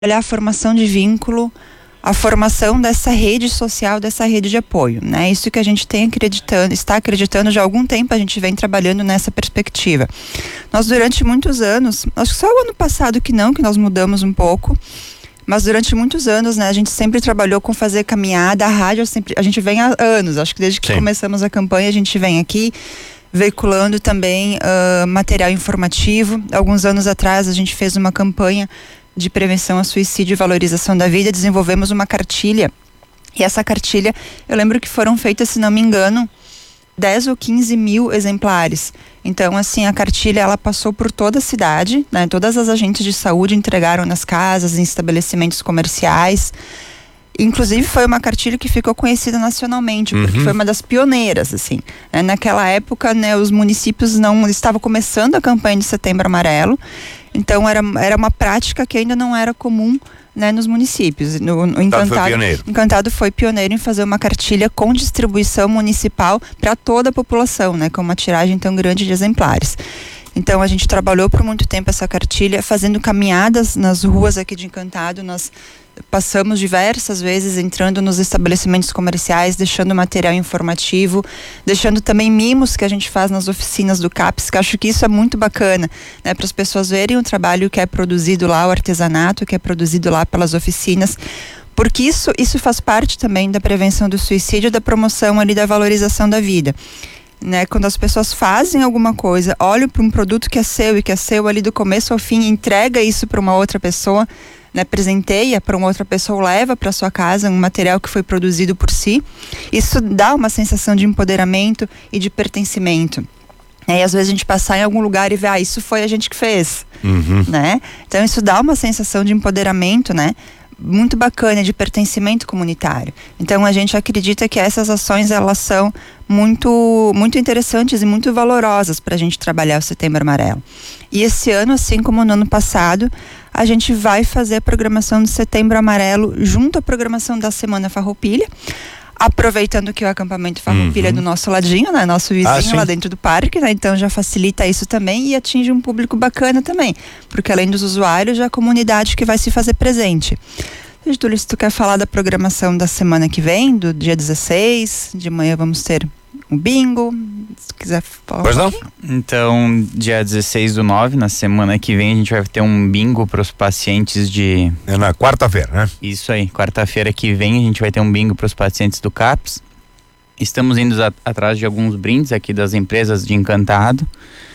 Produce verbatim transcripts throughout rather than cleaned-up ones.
olhar a formação de vínculo, a formação dessa rede social, dessa rede de apoio, né? Isso que a gente tem acreditando, está acreditando já há algum tempo, a gente vem trabalhando nessa perspectiva. Nós durante muitos anos, acho que só o ano passado que não, que nós mudamos um pouco, mas durante muitos anos, né, a gente sempre trabalhou com fazer caminhada, a rádio sempre, a gente vem há anos, acho que desde que Sim. começamos a campanha a gente vem aqui veiculando também uh, material informativo. Alguns anos atrás a gente fez uma campanha de prevenção ao suicídio e valorização da vida, desenvolvemos uma cartilha, e essa cartilha, eu lembro que foram feitas, se não me engano, dez ou quinze mil exemplares. Então, assim, a cartilha, ela passou por toda a cidade, né? Todas as agentes de saúde entregaram nas casas, em estabelecimentos comerciais. Inclusive, foi uma cartilha que ficou conhecida nacionalmente, porque uhum. foi uma das pioneiras, assim. Né? Naquela época, né, os municípios não estavam começando a campanha de Setembro Amarelo, então era, era uma prática que ainda não era comum, né, nos municípios. No, no Encantado, foi pioneiro. Encantado foi pioneiro em fazer uma cartilha com distribuição municipal para toda a população, né, com uma tiragem tão grande de exemplares. Então a gente trabalhou por muito tempo essa cartilha, fazendo caminhadas nas ruas aqui de Encantado. Nós passamos diversas vezes entrando nos estabelecimentos comerciais, deixando material informativo, deixando também mimos que a gente faz nas oficinas do CAPS, que acho que isso é muito bacana, né, para as pessoas verem o trabalho que é produzido lá, o artesanato que é produzido lá pelas oficinas, porque isso, isso faz parte também da prevenção do suicídio, da promoção ali da valorização da vida. Né, quando as pessoas fazem alguma coisa, olham para um produto que é seu e que é seu ali do começo ao fim, entrega isso para uma outra pessoa, né, presenteia para uma outra pessoa, leva para sua casa um material que foi produzido por si, isso dá uma sensação de empoderamento e de pertencimento. E às vezes a gente passar em algum lugar e ver, ah, isso foi a gente que fez, uhum. né? Então isso dá uma sensação de empoderamento, né? Muito bacana, de pertencimento comunitário. Então a gente acredita que essas ações, elas são muito, muito interessantes e muito valorosas para a gente trabalhar o Setembro Amarelo. E esse ano, assim como no ano passado, a gente vai fazer a programação do Setembro Amarelo junto à programação da Semana Farroupilha, aproveitando que o acampamento Farroupilha uhum. é do nosso ladinho, né? Nosso vizinho ah, lá dentro do parque, né? Então já facilita isso também e atinge um público bacana também, porque além dos usuários, já a comunidade que vai se fazer presente. Túlio, se tu quer falar da programação da semana que vem, do dia dezesseis, de manhã vamos ter um bingo, se quiser falar. Pois não? Então, dia dezesseis do nove, na semana que vem, a gente vai ter um bingo para os pacientes de... É na quarta-feira, né? Isso aí, quarta-feira que vem a gente vai ter um bingo para os pacientes do CAPS. Estamos indo a, atrás de alguns brindes aqui das empresas de Encantado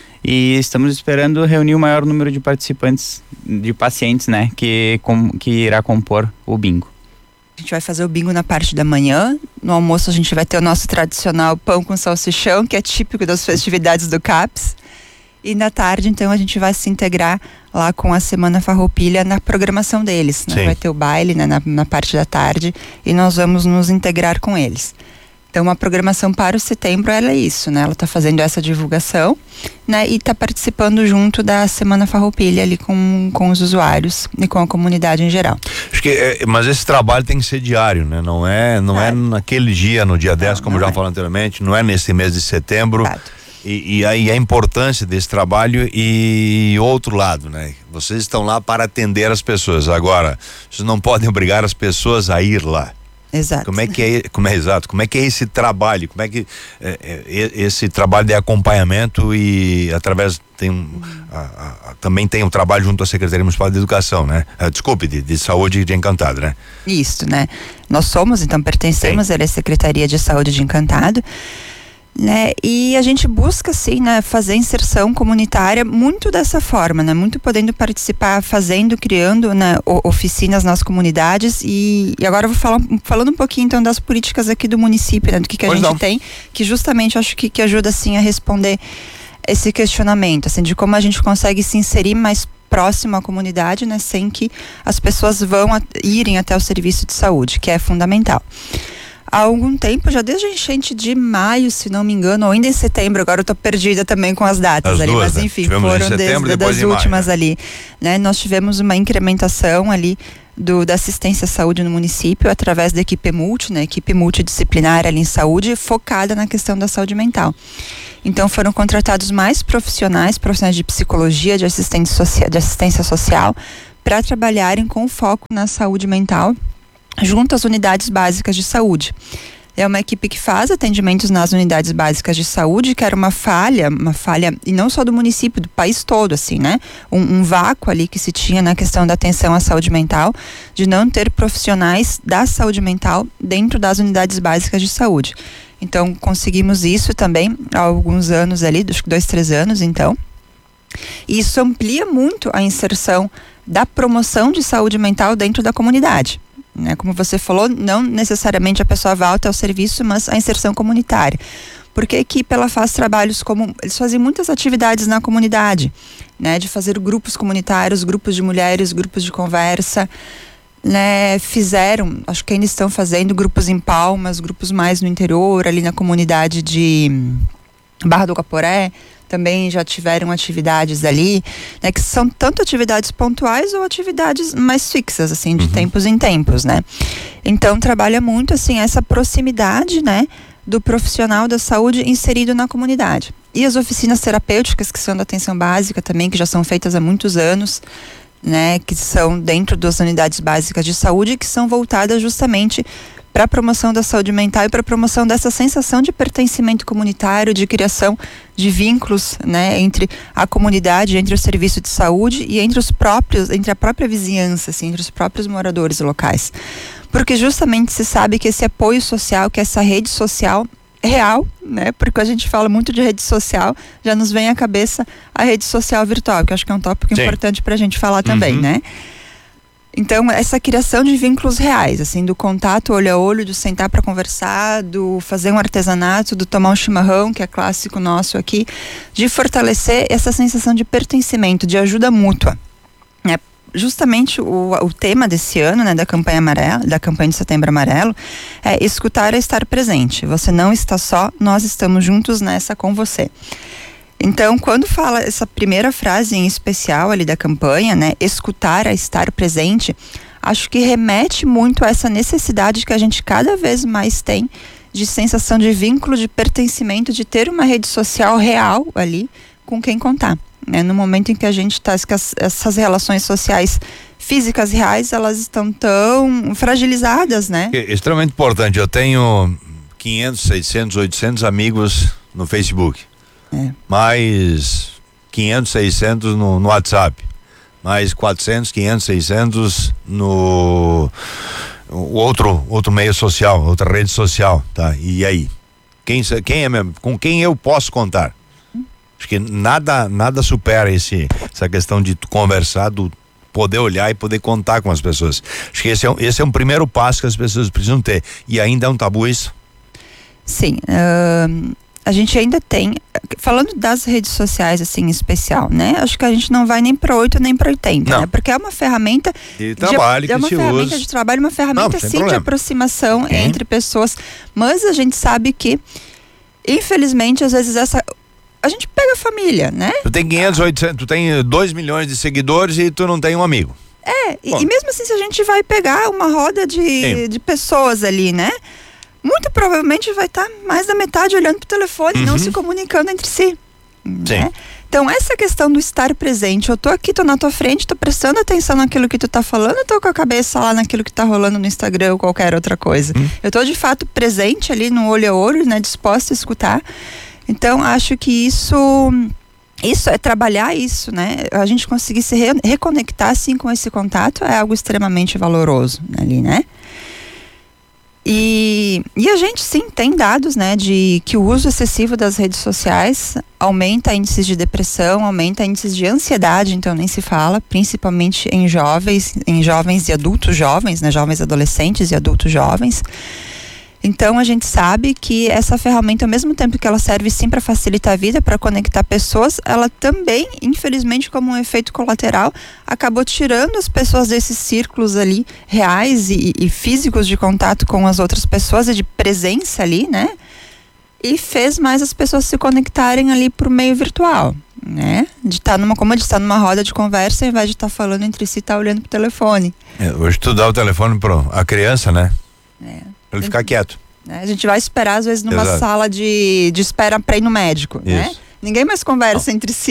e estamos esperando reunir o maior número de participantes, de pacientes, né, que, com, que irá compor o bingo. A gente vai fazer o bingo na parte da manhã. No almoço a gente vai ter o nosso tradicional pão com salsichão, que é típico das festividades do CAPS. E na tarde, então, a gente vai se integrar lá com a Semana Farroupilha na programação deles. Né? Vai ter o baile, né, na, na parte da tarde e nós vamos nos integrar com eles. Então, a programação para o setembro, ela é isso, né? Ela está fazendo essa divulgação, né? E está participando junto da Semana Farroupilha ali com, com os usuários e com a comunidade em geral. Acho que, é, mas esse trabalho tem que ser diário, né? Não é, não é, é naquele dia, no dia dez, como já é. falei anteriormente, não é nesse mês de setembro. Exato. E, e aí a importância desse trabalho e outro lado, né? Vocês estão lá para atender as pessoas. Agora, vocês não podem obrigar as pessoas a ir lá. Exato. Como é que é, como é exato? Como é que é esse trabalho? Como é que é, é, esse trabalho de acompanhamento e através tem um, a, a, também tem um trabalho junto à Secretaria Municipal de Educação, né? Ah, desculpe, de, de Saúde de Encantado, né? Isso, né? Nós somos, então pertencemos à Secretaria de Saúde de Encantado. Né? E a gente busca, assim, né, fazer inserção comunitária muito dessa forma, né? Muito podendo participar, fazendo, criando, né, oficinas nas comunidades e, e agora eu vou falar falando um pouquinho, então, das políticas aqui do município, né? Do que, que a pois gente não. tem, que justamente acho que, que ajuda, assim, a responder esse questionamento, assim, de como a gente consegue se inserir mais próximo à comunidade, né? Sem que as pessoas vão a, irem até o serviço de saúde, que é fundamental. Há algum tempo, já desde a enchente de maio, se não me engano, ou ainda em setembro, agora eu tô perdida também com as datas as ali, duas, mas enfim, né? foram desde das últimas maio, né? ali, né? Nós tivemos uma incrementação ali do, da assistência à saúde no município, através da equipe multi, né? Equipe multidisciplinar ali em saúde, focada na questão da saúde mental. Então foram contratados mais profissionais, profissionais de psicologia, de assistência social, de assistência social, para trabalharem com foco na saúde mental junto às unidades básicas de saúde. É uma equipe que faz atendimentos nas unidades básicas de saúde, que era uma falha, uma falha, e não só do município, do país todo, assim, né? Um, um vácuo ali que se tinha na questão da atenção à saúde mental, de não ter profissionais da saúde mental dentro das unidades básicas de saúde. Então, conseguimos isso também há alguns anos ali, acho que dois, três anos, então. E isso amplia muito a inserção da promoção de saúde mental dentro da comunidade. Né? Como você falou, não necessariamente a pessoa volta ao serviço, mas a inserção comunitária. Porque a equipe ela faz trabalhos como... Eles fazem muitas atividades na comunidade, né? De fazer grupos comunitários, grupos de mulheres, grupos de conversa. Né? Fizeram, acho que ainda estão fazendo grupos em Palmas, grupos mais no interior, ali na comunidade de Barra do Caporé. Também já tiveram atividades ali, né, que são tanto atividades pontuais ou atividades mais fixas, assim, de uhum. tempos em tempos, né? Então, trabalha muito, assim, essa proximidade, né, do profissional da saúde inserido na comunidade. E as oficinas terapêuticas, que são da atenção básica também, que já são feitas há muitos anos, né, que são dentro das unidades básicas de saúde, que são voltadas justamente para a promoção da saúde mental e para a promoção dessa sensação de pertencimento comunitário, de criação de vínculos, né, entre a comunidade, entre o serviço de saúde e entre os próprios, entre a própria vizinhança, assim, entre os próprios moradores locais. Porque justamente se sabe que esse apoio social, que essa rede social real, né, porque a gente fala muito de rede social, já nos vem à cabeça a rede social virtual, que eu acho que é um tópico Sim. importante para a gente falar também, uhum. né? Então, essa criação de vínculos reais, assim, do contato olho a olho, do sentar para conversar, do fazer um artesanato, do tomar um chimarrão, que é clássico nosso aqui, de fortalecer essa sensação de pertencimento, de ajuda mútua. Né? Justamente o, o tema desse ano, né, da campanha amarela, da campanha de Setembro Amarelo, é escutar é estar presente. Você não está só, nós estamos juntos nessa com você. Então, quando fala essa primeira frase em especial ali da campanha, né, escutar a estar presente, acho que remete muito a essa necessidade que a gente cada vez mais tem de sensação de vínculo, de pertencimento, de ter uma rede social real ali com quem contar. Né? No momento em que a gente está, essas relações sociais físicas reais, elas estão tão fragilizadas, né? É extremamente importante. Eu tenho quinhentos, seiscentos, oitocentos amigos no Facebook. É. Mais quinhentos, seiscentos no, no WhatsApp, mais quatrocentos, quinhentos, seiscentos no outro, outro meio social, outra rede social, tá? E aí? Quem, quem é mesmo? Com quem eu posso contar? Acho que nada, nada supera esse, essa questão de conversar, do poder olhar e poder contar com as pessoas. Acho que esse é, um, esse é um primeiro passo que as pessoas precisam ter. E ainda é um tabu isso? Sim. Uh... A gente ainda tem, falando das redes sociais assim em especial, né? Acho que a gente não vai nem para oito nem para oitenta, né? Porque é uma ferramenta de trabalho, de, é uma que ferramenta usa. de trabalho, uma ferramenta não, sim problema. de aproximação okay. entre pessoas, mas a gente sabe que, infelizmente, às vezes essa a gente pega a família, né? Tu tem quinhentos, oitocentos, tu tem dois milhões de seguidores e tu não tem um amigo. É, e, e mesmo assim, se a gente vai pegar uma roda de, de pessoas ali, né? Muito provavelmente vai estar mais da metade olhando pro telefone, uhum. não se comunicando entre si. Né? Então, essa questão do estar presente, eu tô aqui, tô na tua frente, tô prestando atenção naquilo que tu tá falando, eu tô com a cabeça lá naquilo que tá rolando no Instagram ou qualquer outra coisa. Uhum. Eu tô de fato presente ali no olho a olho, né, disposta a escutar. Então, acho que isso... Isso é trabalhar isso, né? A gente conseguir se re- reconectar assim com esse contato é algo extremamente valoroso ali, né? E, e a gente sim tem dados, né, de que o uso excessivo das redes sociais aumenta índices de depressão, aumenta índices de ansiedade, então nem se fala, principalmente em jovens, em jovens e adultos jovens, né, jovens adolescentes e adultos jovens. Então a gente sabe que essa ferramenta, ao mesmo tempo que ela serve sim para facilitar a vida, para conectar pessoas, ela também, infelizmente, como um efeito colateral, acabou tirando as pessoas desses círculos ali reais e, e físicos de contato com as outras pessoas e de presença ali, né? E fez mais as pessoas se conectarem ali por meio virtual, né? De estar numa, como de estar numa roda de conversa, ao invés de estar falando entre si, estar olhando pro telefone. É, hoje tu dá o telefone para a criança, né? É. Pra ele ficar quieto. A gente vai esperar, às vezes, numa Exato. sala de, de espera para ir no médico, Isso. né? Ninguém mais conversa Não. entre si.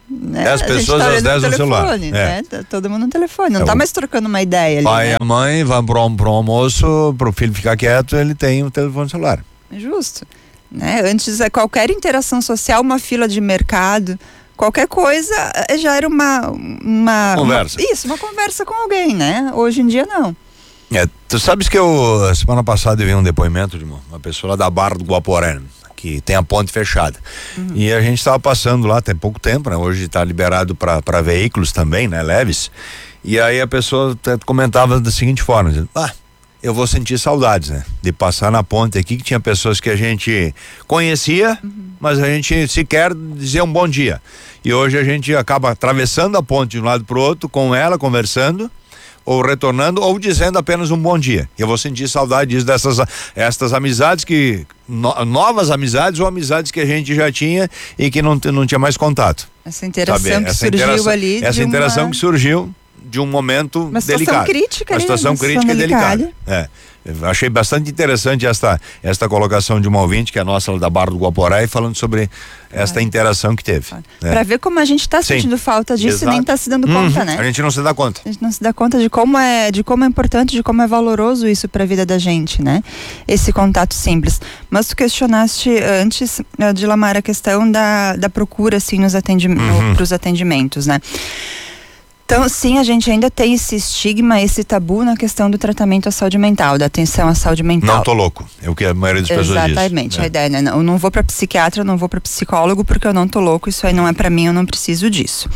Né? As pessoas às dez no celular. Né? Tá todo mundo no telefone, não é tá mais trocando uma ideia ali. Pai né? e a mãe vão para um, para um almoço, para o filho ficar quieto, ele tem o telefone celular. Justo. Né? Antes, qualquer interação social, uma fila de mercado, qualquer coisa, já era uma... uma conversa. Uma, isso, uma conversa com alguém, né? Hoje em dia, não. É, tu sabes que eu, semana passada eu vi um depoimento de uma, uma pessoa lá da Barra do Guaporé, que tem a ponte fechada. Uhum. E a gente estava passando lá tem pouco tempo, né? Hoje está liberado para veículos também, né? Leves. E aí a pessoa comentava da seguinte forma, dizendo, ah, eu vou sentir saudades, né? De passar na ponte aqui, que tinha pessoas que a gente conhecia, uhum. mas a gente sequer dizia um bom dia. E hoje a gente acaba atravessando a ponte de um lado para o outro, com ela, conversando, ou retornando, ou dizendo apenas um bom dia. Eu vou sentir saudade disso, dessas estas amizades que, no, novas amizades ou amizades que a gente já tinha e que não, não tinha mais contato. Essa interação sabe? que essa surgiu interação, ali. Essa interação uma... que surgiu de um momento uma situação delicado. Crítica, uma situação ali, crítica e delicada. delicada. É. Eu achei bastante interessante esta, esta colocação de uma ouvinte, que é a nossa da Barra do Guaporé, falando sobre esta ah, interação que teve. Ah, né? Para ver como a gente está sentindo falta disso. Exato. E nem está se dando uhum. conta, né? A gente não se dá conta. A gente não se dá conta de como é, de como é importante, de como é valoroso isso para a vida da gente, né? Esse contato simples. Mas tu questionaste antes, de Lamar, a questão da, da procura, assim, nos atendimentos, uhum. para os atendimentos, né? Então, sim, a gente ainda tem esse estigma, esse tabu na questão do tratamento à saúde mental, da atenção à saúde mental. Não tô louco, é o que a maioria das pessoas diz. Exatamente, é. a ideia, né? Eu não vou para psiquiatra, eu não vou para psicólogo porque eu não tô louco, isso aí não é para mim, eu não preciso disso.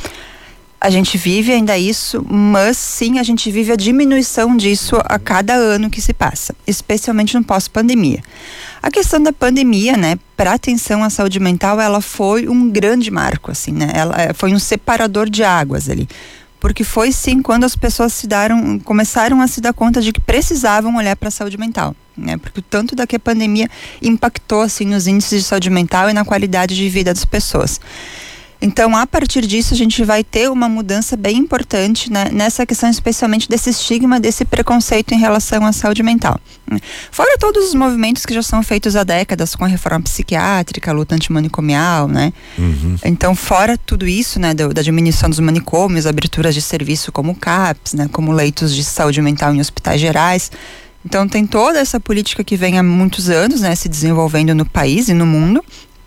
A gente vive ainda isso, mas sim, a gente vive a diminuição disso a cada ano que se passa, especialmente no pós-pandemia. A questão da pandemia, né, para atenção à saúde mental, ela foi um grande marco, assim, né? Ela foi um separador de águas ali. Porque foi sim quando as pessoas se daram, começaram a se dar conta de que precisavam olhar para a saúde mental, né? Porque o tanto da que a pandemia impactou assim nos índices de saúde mental e na qualidade de vida das pessoas. Então, a partir disso, a gente vai ter uma mudança bem importante, né, nessa questão, especialmente desse estigma, desse preconceito em relação à saúde mental. Fora todos os movimentos que já são feitos há décadas com a reforma psiquiátrica, a luta antimanicomial, né? Uhum. Então, fora tudo isso, né, da, da diminuição dos manicômios, aberturas de serviço como CAPS, né, como leitos de saúde mental em hospitais gerais. Então, tem toda essa política que vem há muitos anos, né, se desenvolvendo no país e no mundo.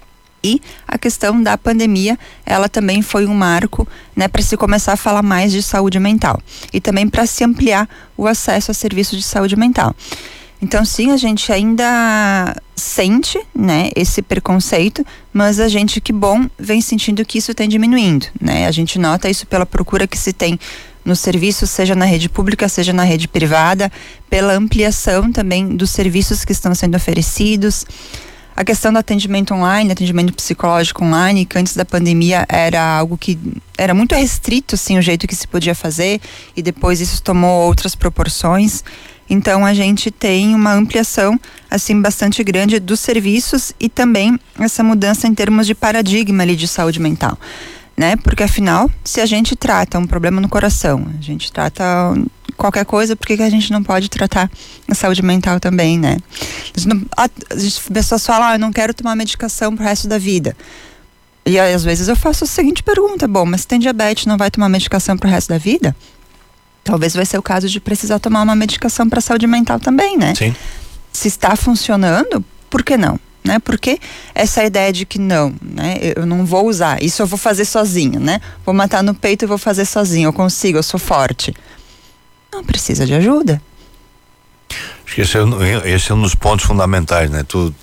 E a questão da pandemia, ela também foi um marco, né, para se começar a falar mais de saúde mental e também para se ampliar o acesso a serviços de saúde mental. Então, sim, a gente ainda sente, né, esse preconceito, mas a gente, que bom, vem sentindo que isso tem diminuindo, né? A gente nota isso pela procura que se tem no serviço, seja na rede pública, seja na rede privada, pela ampliação também dos serviços que estão sendo oferecidos. A questão do atendimento online, atendimento psicológico online, que antes da pandemia era algo que era muito restrito, assim, o jeito que se podia fazer, e depois isso tomou outras proporções. Então, a gente tem uma ampliação, assim, bastante grande dos serviços e também essa mudança em termos de paradigma ali de saúde mental, né? Porque, afinal, se a gente trata um problema no coração, a gente trata qualquer coisa, por que a gente não pode tratar a saúde mental também, né? A, gente não, a, as pessoas falam, ah, eu não quero tomar medicação pro resto da vida. E aí, às vezes eu faço a seguinte pergunta, bom, mas se tem diabetes, não vai tomar medicação pro resto da vida? Talvez vai ser o caso de precisar tomar uma medicação para saúde mental também, né? Sim. Se está funcionando, por que não? Né? Porque essa ideia de que não, né? Eu não vou usar, isso eu vou fazer sozinho, né? Vou matar no peito e vou fazer sozinho, eu consigo, eu sou forte. Não precisa de ajuda. Acho que esse é, esse é um dos pontos fundamentais, né? Tu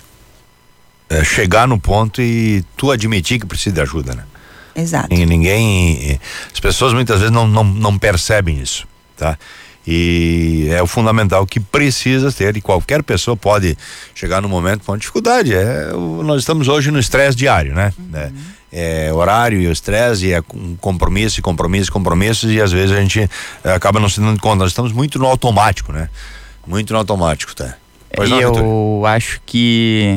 é, chegar no ponto e tu admitir que precisa de ajuda, né? Exato. E ninguém, as pessoas muitas vezes não, não, não percebem isso, tá? E é o fundamental que precisa ter, e qualquer pessoa pode chegar num momento com dificuldade. É, o, nós estamos hoje no estresse diário, né? Uhum. É, é horário e o estresse, e é um compromisso, e compromisso, compromissos, e às vezes a gente é, acaba não se dando conta. Nós estamos muito no automático, né? Muito no automático, tá? Pois não, eu Vitor? Acho que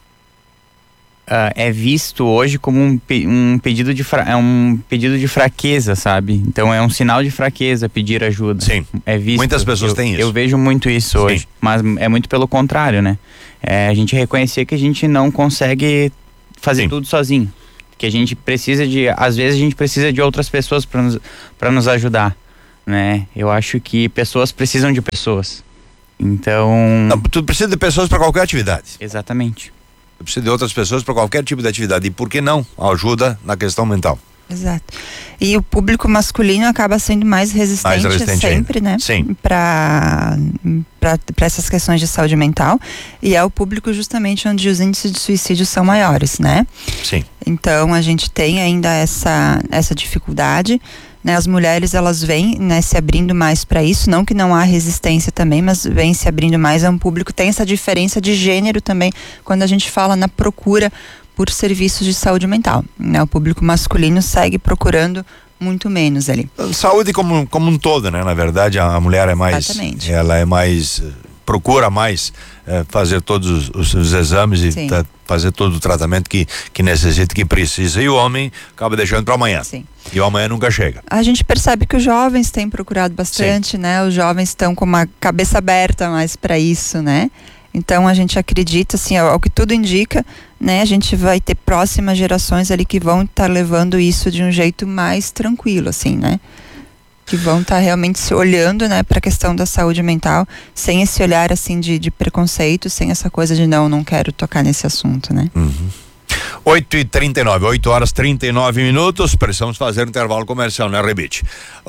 Uh, é visto hoje como um, pe- um, pedido de fra- é um pedido de fraqueza, sabe? Então é um sinal de fraqueza pedir ajuda. Sim. É visto. Muitas pessoas eu, têm isso. Eu vejo muito isso Sim. hoje, mas é muito pelo contrário, né? É a gente reconhecer que a gente não consegue fazer Sim. tudo sozinho. que a gente precisa de, às vezes a gente precisa de outras pessoas para nos, para nos ajudar, né? Eu acho que pessoas precisam de pessoas. Então, não, tu precisa de pessoas para qualquer atividade. Exatamente. Tu precisa de outras pessoas para qualquer tipo de atividade. E por que não? Ajuda na questão mental. Exato. E o público masculino acaba sendo mais resistente, mais resistente sempre, ainda. né? Sim. Para para essas questões de saúde mental. E é o público justamente onde os índices de suicídio são maiores, né? Sim. Então a gente tem ainda essa essa dificuldade, né? As mulheres, elas vêm, né, se abrindo mais para isso, não que não há resistência também, mas vem se abrindo mais a um público. Tem essa diferença de gênero também quando a gente fala na procura por serviços de saúde mental, né? O público masculino segue procurando muito menos ali. Saúde como, como um todo, né? Na verdade, a mulher é mais, Exatamente. ela é mais, procura mais é, fazer todos os, os, os exames e tá, fazer todo o tratamento que, que necessita, que precisa, e o homem acaba deixando para amanhã. Sim. E o amanhã nunca chega. A gente percebe que os jovens têm procurado bastante, Sim. né? Os jovens estão com uma cabeça aberta mais para isso, né? Então a gente acredita, assim, ao, ao que tudo indica, né? A gente vai ter próximas gerações ali que vão estar tá levando isso de um jeito mais tranquilo, assim, né? Que vão estar tá realmente se olhando, né, para a questão da saúde mental, sem esse olhar, assim, de, de preconceito, sem essa coisa de não, não quero tocar nesse assunto, né? Uhum. oito e trinta e nove, oito horas e trinta e nove minutos, precisamos fazer um intervalo comercial, né, Rebite?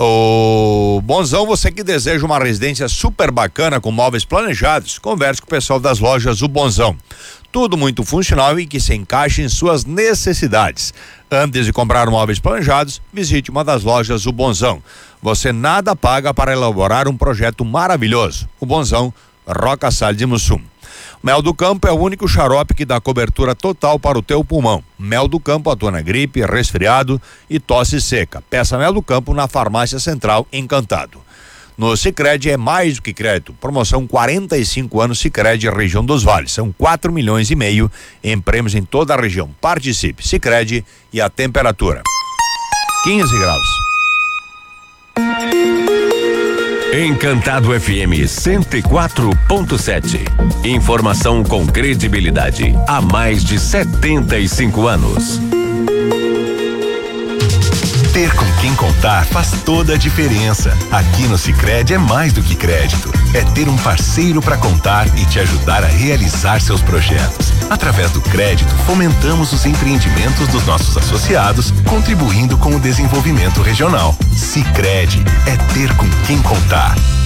O Bonzão, você que deseja uma residência super bacana com móveis planejados, converse com o pessoal das lojas O Bonzão. Tudo muito funcional e que se encaixe em suas necessidades. Antes de comprar móveis planejados, visite uma das lojas O Bonzão. Você nada paga para elaborar um projeto maravilhoso. O Bonzão, Roca Salles de Mussum. Mel do Campo é o único xarope que dá cobertura total para o teu pulmão. Mel do Campo atua na gripe, resfriado e tosse seca. Peça Mel do Campo na Farmácia Central Encantado. No Sicredi é mais do que crédito. Promoção quarenta e cinco anos Sicredi, região dos Vales. São quatro milhões e meio em prêmios em toda a região. Participe. Sicredi e a temperatura quinze graus. Encantado F M cento e quatro ponto sete. Informação com credibilidade há mais de setenta e cinco anos. Ter com quem contar faz toda a diferença. Aqui no Sicredi é mais do que crédito. É ter um parceiro para contar e te ajudar a realizar seus projetos. Através do crédito, fomentamos os empreendimentos dos nossos associados, contribuindo com o desenvolvimento regional. Sicredi é ter com quem contar.